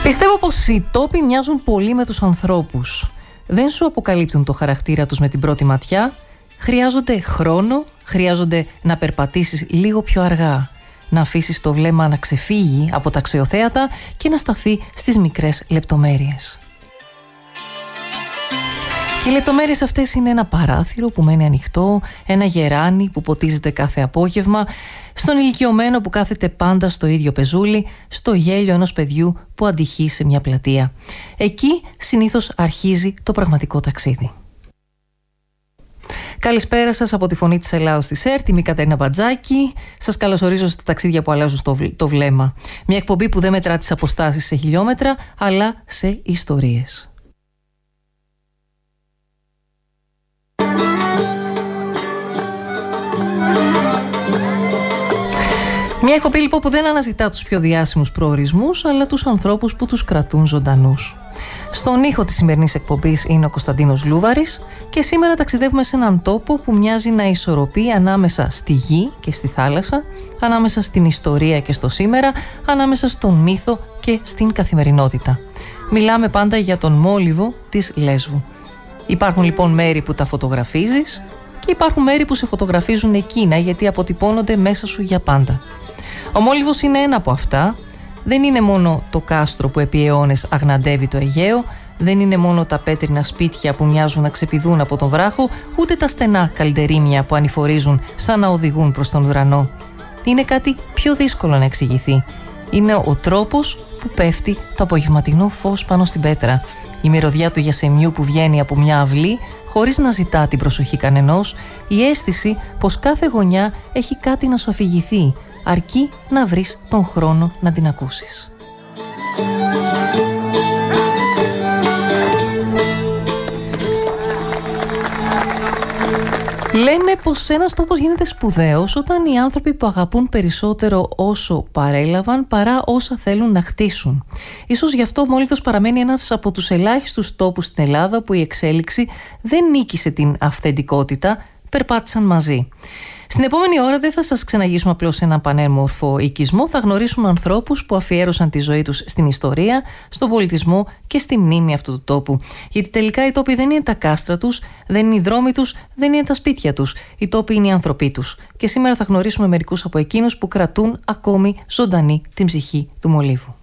Πιστεύω πως οι τόποι μοιάζουν πολύ με τους ανθρώπους. Δεν σου αποκαλύπτουν το χαρακτήρα τους με την πρώτη ματιά. Χρειάζονται χρόνο, χρειάζονται να περπατήσεις λίγο πιο αργά, να αφήσεις το βλέμμα να ξεφύγει από τα αξιοθέατα και να σταθεί στις μικρές λεπτομέρειες. Και οι λεπτομέρειες αυτές είναι ένα παράθυρο που μένει ανοιχτό, ένα γεράνι που ποτίζεται κάθε απόγευμα, στον ηλικιωμένο που κάθεται πάντα στο ίδιο πεζούλι, στο γέλιο ενός παιδιού που αντυχεί σε μια πλατεία. Εκεί συνήθως αρχίζει το πραγματικό ταξίδι. Καλησπέρα σας από τη Φωνή της Ελλάδος της ΕΡΤ, είμαι η Κατερίνα Μπατζάκη. Σας καλωσορίζω στα ταξίδια που αλλάζουν το βλέμμα. Μια εκπομπή που δεν μετρά τις αποστάσεις σε χιλιόμετρα, αλλά σε ιστορίες. Μια εκπομπή λοιπόν που δεν αναζητά τους πιο διάσημους προορισμούς, αλλά τους ανθρώπους που τους κρατούν ζωντανούς. Στον ήχο της σημερινής εκπομπής είναι ο Κωνσταντίνος Λούβαρης και σήμερα ταξιδεύουμε σε έναν τόπο που μοιάζει να ισορροπεί ανάμεσα στη γη και στη θάλασσα, ανάμεσα στην ιστορία και στο σήμερα, ανάμεσα στον μύθο και στην καθημερινότητα. Μιλάμε πάντα για τον μόλιβο της Λέσβου. Υπάρχουν λοιπόν μέρη που τα φωτογραφίζεις και υπάρχουν μέρη που σε φωτογραφίζουν εκείνα γιατί αποτυπώνονται μέσα σου για πάντα. Ο Μόλιβος είναι ένα από αυτά. Δεν είναι μόνο το κάστρο που επί αιώνες αγναντεύει το Αιγαίο, δεν είναι μόνο τα πέτρινα σπίτια που μοιάζουν να ξεπηδούν από τον βράχο, ούτε τα στενά καλντερίμια που ανηφορίζουν σαν να οδηγούν προς τον ουρανό. Είναι κάτι πιο δύσκολο να εξηγηθεί. Είναι ο τρόπος που πέφτει το απογευματινό φως πάνω στην πέτρα, η μυρωδιά του γιασεμιού που βγαίνει από μια αυλή χωρίς να ζητά την προσοχή κανενός, η αίσθηση πως κάθε γωνιά έχει κάτι να σου αφηγηθεί, αρκεί να βρεις τον χρόνο να την ακούσεις. Λένε πως ένας τόπος γίνεται σπουδαίος όταν οι άνθρωποι που αγαπούν περισσότερο όσο παρέλαβαν παρά όσα θέλουν να χτίσουν. Ίσως γι' αυτό ο Μόλιβος παραμένει ένας από τους ελάχιστους τόπους στην Ελλάδα που η εξέλιξη δεν νίκησε την αυθεντικότητα, περπάτησαν μαζί. Στην επόμενη ώρα δεν θα σας ξεναγήσουμε απλώς σε έναν πανέμορφο οικισμό, θα γνωρίσουμε ανθρώπους που αφιέρωσαν τη ζωή τους στην ιστορία, στον πολιτισμό και στη μνήμη αυτού του τόπου. Γιατί τελικά οι τόποι δεν είναι τα κάστρα τους, δεν είναι οι δρόμοι τους, δεν είναι τα σπίτια τους. Οι τόποι είναι οι άνθρωποι τους. Και σήμερα θα γνωρίσουμε μερικούς από εκείνους που κρατούν ακόμη ζωντανή την ψυχή του Μολύβου.